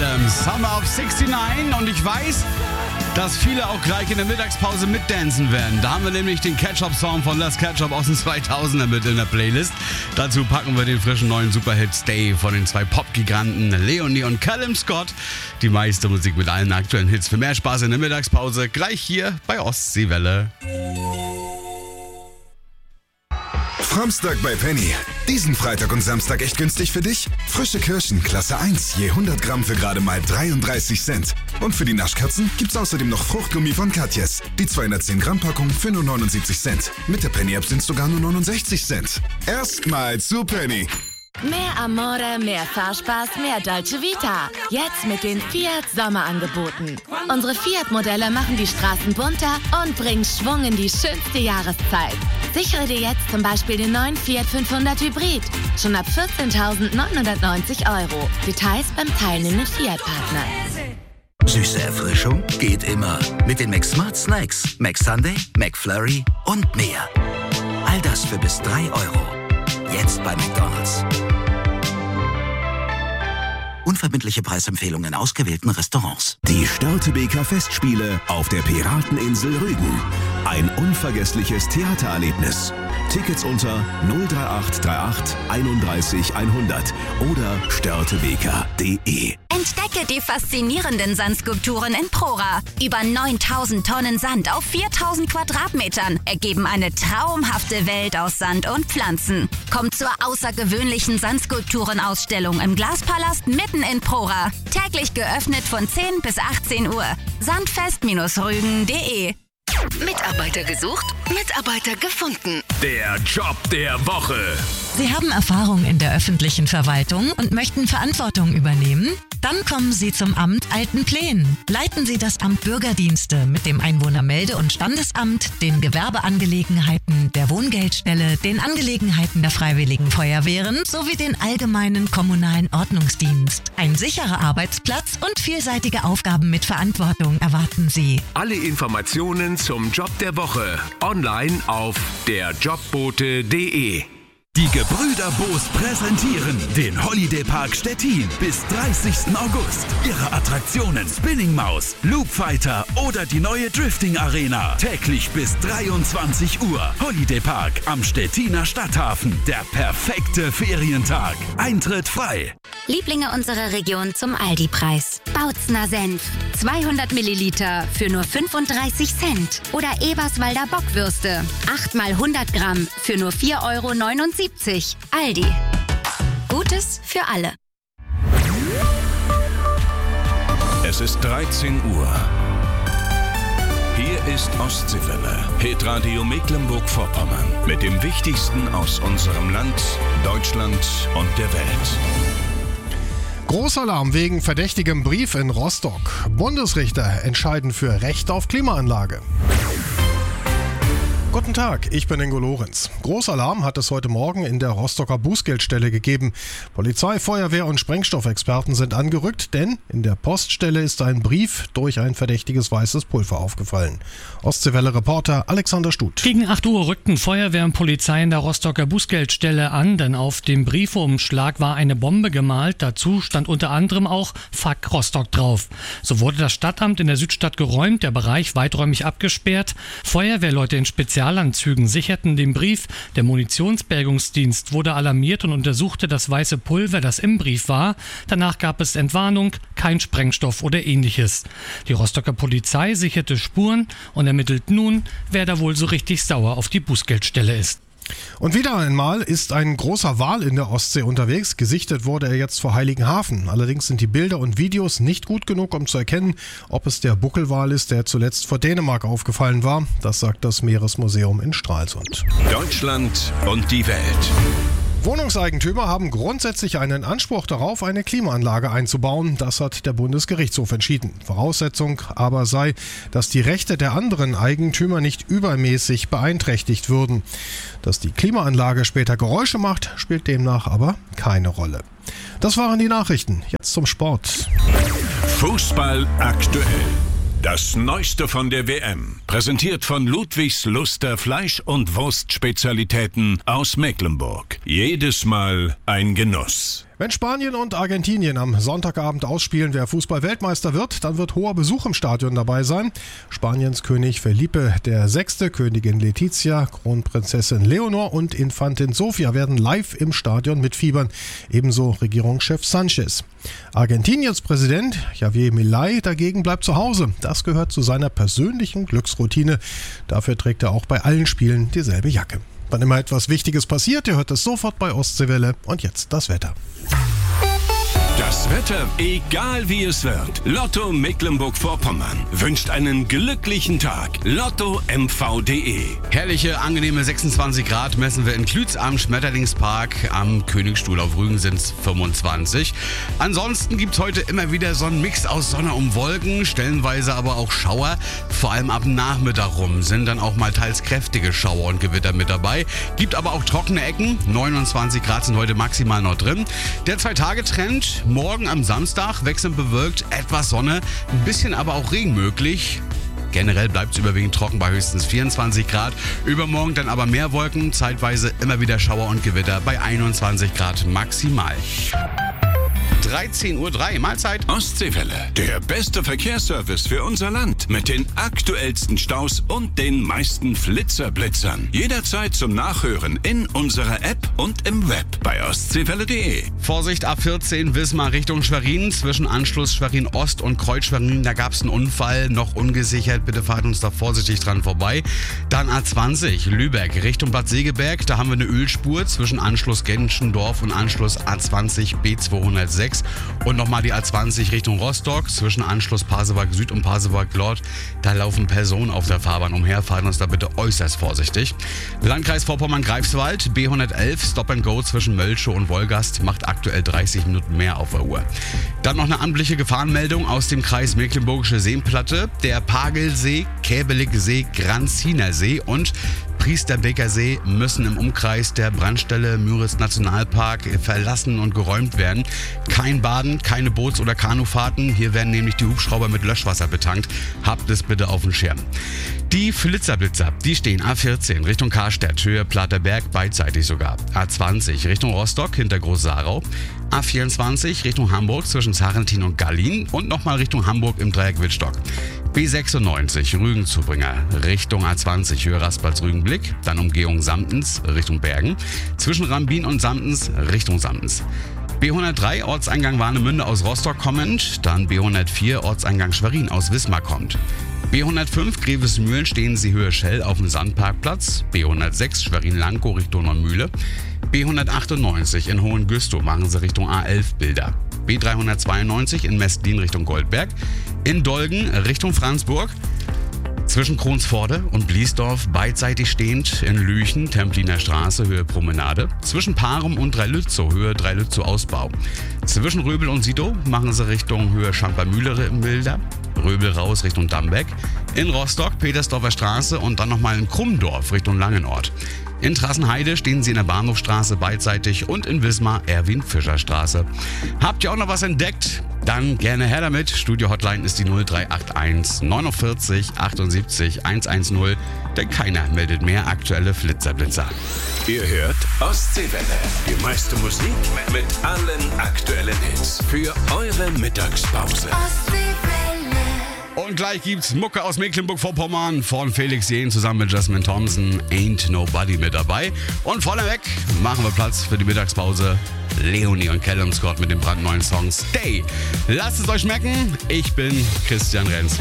Adams, Summer of 69. Und ich weiß, dass viele auch gleich in der Mittagspause mitdancen werden. Da haben wir nämlich den Ketchup-Song von Les Ketchup aus den 2000er mit in der Playlist. Dazu packen wir den frischen neuen Superhit Stay von den zwei Pop-Giganten Leonie und Callum Scott. Die meiste Musik mit allen aktuellen Hits. Für mehr Spaß in der Mittagspause gleich hier bei Ostseewelle. Samstag bei Penny. Diesen Freitag und Samstag echt günstig für dich? Frische Kirschen, Klasse 1, je 100 Gramm für gerade mal 33 Cent. Und für die Naschkatzen gibt's außerdem noch Fruchtgummi von Katjes. Die 210 Gramm Packung für nur 79 Cent. Mit der Penny-App sind's sogar nur 69 Cent. Erstmal zu Penny. Mehr Amore, mehr Fahrspaß, mehr Dolce Vita. Jetzt mit den Fiat Sommerangeboten. Unsere Fiat-Modelle machen die Straßen bunter und bringen Schwung in die schönste Jahreszeit. Sichere dir jetzt zum Beispiel den neuen Fiat 500 Hybrid. Schon ab 14.990 €. Details beim teilnehmenden Fiat-Partner. Süße Erfrischung geht immer. Mit den McSmart Snacks, McSunday, McFlurry und mehr. All das für bis 3 €. Jetzt bei McDonald's. Unverbindliche Preisempfehlungen in ausgewählten Restaurants. Die Störtebeker Festspiele auf der Pirateninsel Rügen. Ein unvergessliches Theatererlebnis. Tickets unter 03838 31 100 oder störtebeker.de. Entdecke die faszinierenden Sandskulpturen in Prora. Über 9000 Tonnen Sand auf 4000 Quadratmetern ergeben eine traumhafte Welt aus Sand und Pflanzen. Kommt zur außergewöhnlichen Sandskulpturenausstellung im Glaspalast mitten in Prora. Täglich geöffnet von 10 bis 18 Uhr. Sandfest-rügen.de. Mitarbeiter gesucht, Mitarbeiter gefunden. Der Job der Woche. Sie haben Erfahrung in der öffentlichen Verwaltung und möchten Verantwortung übernehmen? Dann kommen Sie zum Amt Altenplen. Leiten Sie das Amt Bürgerdienste mit dem Einwohnermelde- und Standesamt, den Gewerbeangelegenheiten, der Wohngeldstelle, den Angelegenheiten der Freiwilligen Feuerwehren sowie den allgemeinen kommunalen Ordnungsdienst. Ein sicherer Arbeitsplatz und vielseitige Aufgaben mit Verantwortung erwarten Sie. Alle Informationen zum Job der Woche online auf derjobbote.de. Die Gebrüder Boos präsentieren den Holiday Park Stettin bis 30. August. Ihre Attraktionen Spinning Maus, Loop Fighter oder die neue Drifting Arena. Täglich bis 23 Uhr. Holiday Park am Stettiner Stadthafen. Der perfekte Ferientag. Eintritt frei. Lieblinge unserer Region zum Aldi-Preis. Bautzner Senf. 200 Milliliter für nur 35 Cent. Oder Eberswalder Bockwürste. 8 mal 100 Gramm für nur 4,79 €. Aldi. Gutes für alle. Es ist 13 Uhr. Hier ist Ostseewelle, Hitradio Mecklenburg-Vorpommern. Mit dem Wichtigsten aus unserem Land, Deutschland und der Welt. Großalarm wegen verdächtigem Brief in Rostock. Bundesrichter entscheiden für Recht auf Klimaanlage. Guten Tag, ich bin Ingo Lorenz. Großalarm hat es heute Morgen in der Rostocker Bußgeldstelle gegeben. Polizei, Feuerwehr und Sprengstoffexperten sind angerückt, denn in der Poststelle ist ein Brief durch ein verdächtiges weißes Pulver aufgefallen. Ostseewelle-Reporter Alexander Stut. Gegen 8 Uhr rückten Feuerwehr und Polizei in der Rostocker Bußgeldstelle an, denn auf dem Briefumschlag war eine Bombe gemalt. Dazu stand unter anderem auch Fuck Rostock drauf. So wurde das Stadtamt in der Südstadt geräumt, der Bereich weiträumig abgesperrt. Feuerwehrleute in Spezialanzügen sicherten den Brief. Der Munitionsbergungsdienst wurde alarmiert und untersuchte das weiße Pulver, das im Brief war. Danach gab es Entwarnung, kein Sprengstoff oder ähnliches. Die Rostocker Polizei sicherte Spuren und ermittelt nun, wer da wohl so richtig sauer auf die Bußgeldstelle ist. Und wieder einmal ist ein großer Wal in der Ostsee unterwegs. Gesichtet wurde er jetzt vor Heiligenhafen. Allerdings sind die Bilder und Videos nicht gut genug, um zu erkennen, ob es der Buckelwal ist, der zuletzt vor Dänemark aufgefallen war. Das sagt das Meeresmuseum in Stralsund. Deutschland und die Welt. Wohnungseigentümer haben grundsätzlich einen Anspruch darauf, eine Klimaanlage einzubauen. Das hat der Bundesgerichtshof entschieden. Voraussetzung aber sei, dass die Rechte der anderen Eigentümer nicht übermäßig beeinträchtigt würden. Dass die Klimaanlage später Geräusche macht, spielt demnach aber keine Rolle. Das waren die Nachrichten. Jetzt zum Sport. Fußball aktuell. Das Neueste von der WM, präsentiert von Ludwigs Luster Fleisch- und Wurstspezialitäten aus Mecklenburg. Jedes Mal ein Genuss. Wenn Spanien und Argentinien am Sonntagabend ausspielen, wer Fußball-Weltmeister wird, dann wird hoher Besuch im Stadion dabei sein. Spaniens König Felipe VI., Königin Letizia, Kronprinzessin Leonor und Infantin Sofia werden live im Stadion mitfiebern, ebenso Regierungschef Sanchez. Argentiniens Präsident Javier Milei dagegen bleibt zu Hause. Das gehört zu seiner persönlichen Glücksroutine. Dafür trägt er auch bei allen Spielen dieselbe Jacke. Wann immer etwas Wichtiges passiert, ihr hört es sofort bei Ostseewelle. Und jetzt das Wetter. Das Wetter, egal wie es wird. Lotto Mecklenburg-Vorpommern wünscht einen glücklichen Tag. LottoMV.de. Herrliche, angenehme 26 Grad messen wir in Klütz am Schmetterlingspark. Am Königstuhl auf Rügen sind es 25. Ansonsten gibt es heute immer wieder so einen Mix aus Sonne und Wolken, stellenweise aber auch Schauer. Vor allem ab Nachmittag rum sind dann auch mal teils kräftige Schauer und Gewitter mit dabei. Gibt aber auch trockene Ecken. 29 Grad sind heute maximal noch drin. Der 2-Tage-Trend. Morgen am Samstag wechselnd bewölkt, etwas Sonne, ein bisschen aber auch Regen möglich. Generell bleibt es überwiegend trocken bei höchstens 24 Grad. Übermorgen dann aber mehr Wolken, zeitweise immer wieder Schauer und Gewitter bei 21 Grad maximal. 13:03 Uhr, Mahlzeit. Ostseewelle, der beste Verkehrsservice für unser Land. Mit den aktuellsten Staus und den meisten Flitzerblitzern. Jederzeit zum Nachhören in unserer App und im Web bei ostseewelle.de. Vorsicht, A14 Wismar Richtung Schwerin. Zwischen Anschluss Schwerin Ost und Kreuz Schwerin, da gab es einen Unfall. Noch ungesichert, bitte fahrt uns da vorsichtig dran vorbei. Dann A20 Lübeck Richtung Bad Segeberg. Da haben wir eine Ölspur zwischen Anschluss Genschendorf und Anschluss A20 B206. Und nochmal die A20 Richtung Rostock, zwischen Anschluss Pasewalk Süd und Pasewalk Nord. Da laufen Personen auf der Fahrbahn umher, fahren uns da bitte äußerst vorsichtig. Landkreis Vorpommern-Greifswald, B111, Stop and Go zwischen Mölschow und Wolgast, macht aktuell 30 Minuten mehr auf der Uhr. Dann noch eine amtliche Gefahrenmeldung aus dem Kreis Mecklenburgische Seenplatte. Der Pagelsee, Käbeligsee, Granziner See und Priesterbeker See müssen im Umkreis der Brandstelle Müritz Nationalpark verlassen und geräumt werden. Kein Baden, keine Boots- oder Kanufahrten. Hier werden nämlich die Hubschrauber mit Löschwasser betankt. Habt es bitte auf dem Schirm. Die Flitzerblitzer, die stehen A14 Richtung Karstedt, Höhe Platterberg, beidseitig sogar. A20 Richtung Rostock hinter Groß-Sarau. A24 Richtung Hamburg zwischen Sarrentin und Gallin und nochmal Richtung Hamburg im Dreieck Wittstock. B96 Rügen-Zubringer Richtung A20 Höhe Raspals-Rügenblick, dann Umgehung Samtens Richtung Bergen, zwischen Rambin und Samtens Richtung Samtens. B103 Ortseingang Warnemünde aus Rostock kommend, dann B104 Ortseingang Schwerin aus Wismar kommt. B105 Grevesmühlen stehen Sie Höhe Schell auf dem Sandparkplatz, B106 Schwerin-Lankow Richtung Neumühle, B198 in Hohengüstow machen Sie Richtung A11 Bilder. B392 in Mestlin Richtung Goldberg, in Dolgen Richtung Franzburg, zwischen Kronsforde und Bliesdorf beidseitig stehend, in Lüchen Templiner Straße Höhe Promenade, zwischen Parum und Dreilützow Höhe Dreilützow Ausbau, zwischen Röbel und Sidow machen Sie Richtung Höhe Schampermühle Bilder, Röbel raus Richtung Dambeck, in Rostock Petersdorfer Straße und dann nochmal in Krummdorf Richtung Langenort. In Trassenheide stehen Sie in der Bahnhofstraße beidseitig und in Wismar Erwin-Fischer-Straße. Habt ihr auch noch was entdeckt? Dann gerne her damit. Studio-Hotline ist die 0381 49 78 110, denn keiner meldet mehr aktuelle Flitzerblitzer. Ihr hört Ostseewelle. Die meiste Musik mit allen aktuellen Hits für eure Mittagspause. Und gleich gibt's Mucke aus Mecklenburg-Vorpommern von Felix Jähn zusammen mit Jasmine Thompson. Ain't Nobody mit dabei. Und vorneweg machen wir Platz für die Mittagspause. Leonie und Callum Scott mit dem brandneuen Song Stay. Lasst es euch schmecken. Ich bin Christian Renz.